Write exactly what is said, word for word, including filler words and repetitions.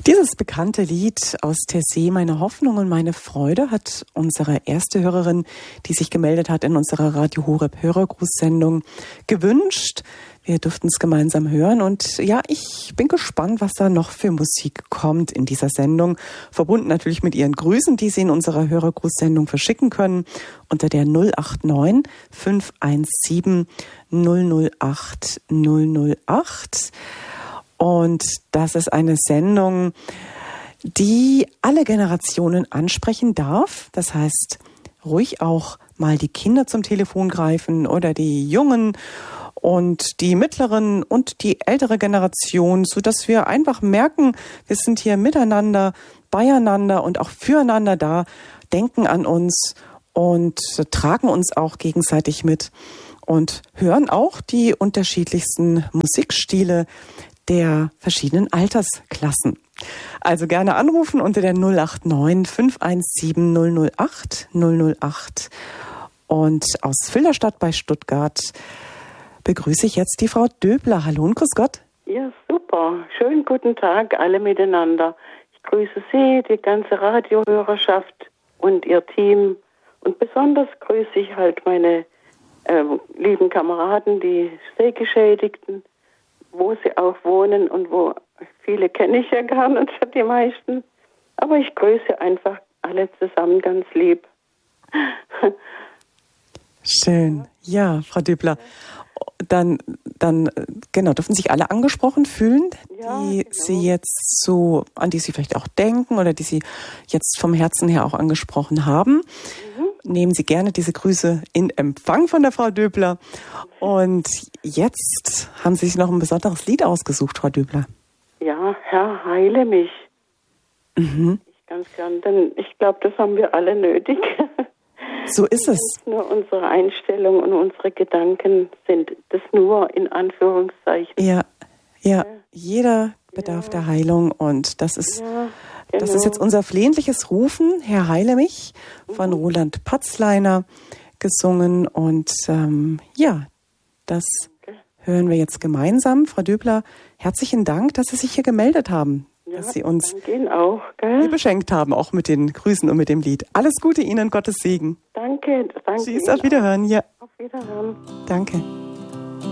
Dieses bekannte Lied aus Taizé, Meine Hoffnung und meine Freude, hat unsere erste Hörerin, die sich gemeldet hat in unserer Radio Horeb Hörergrußsendung, gewünscht. Wir durften es gemeinsam hören und ja, ich bin gespannt, was da noch für Musik kommt in dieser Sendung. Verbunden natürlich mit Ihren Grüßen, die Sie in unserer Hörergrußsendung verschicken können unter der null acht neun fünf eins sieben null null acht null null acht. Und das ist eine Sendung, die alle Generationen ansprechen darf. Das heißt, ruhig auch mal die Kinder zum Telefon greifen oder die Jungen und die mittleren und die ältere Generation, sodass wir einfach merken, wir sind hier miteinander, beieinander und auch füreinander da, denken an uns und tragen uns auch gegenseitig mit und hören auch die unterschiedlichsten Musikstile der verschiedenen Altersklassen. Also gerne anrufen unter der null acht neun fünf eins sieben null null acht null null acht. Und aus Filderstadt bei Stuttgart begrüße ich jetzt die Frau Döbler. Hallo und grüß Gott. Ja, super. Schönen guten Tag alle miteinander. Ich grüße Sie, die ganze Radiohörerschaft und Ihr Team. Und besonders grüße ich halt meine äh, lieben Kameraden, die Sehgeschädigten, wo sie auch wohnen und wo viele kenne ich ja gar nicht, die meisten. Aber ich grüße einfach alle zusammen ganz lieb. Schön. Ja, Frau Döbler. Dann, dann, genau, dürfen sich alle angesprochen fühlen, ja, die genau. Sie jetzt so, an die Sie vielleicht auch denken oder die Sie jetzt vom Herzen her auch angesprochen haben. Mhm. Nehmen Sie gerne diese Grüße in Empfang von der Frau Döbler. Und jetzt haben Sie sich noch ein besonderes Lied ausgesucht, Frau Döbler. Ja, Herr, heile mich. Mhm. Ich ganz gern, denn ich glaube, das haben wir alle nötig. So ist es. Nur unsere Einstellung und unsere Gedanken sind das nur in Anführungszeichen. Ja, ja, jeder bedarf ja. der Heilung und das ist, ja, genau. das ist jetzt unser flehentliches Rufen, Herr, heile mich, von mhm. Roland Patzleiner gesungen und ähm, ja, das okay. hören wir jetzt gemeinsam. Frau Döbler, herzlichen Dank, dass Sie sich hier gemeldet haben. Ja, dass Sie uns auch, gell? beschenkt haben, auch mit den Grüßen und mit dem Lied. Alles Gute Ihnen, Gottes Segen. Danke, danke. Tschüss, auf Wiederhören. Ja. Auf Wiederhören. Danke.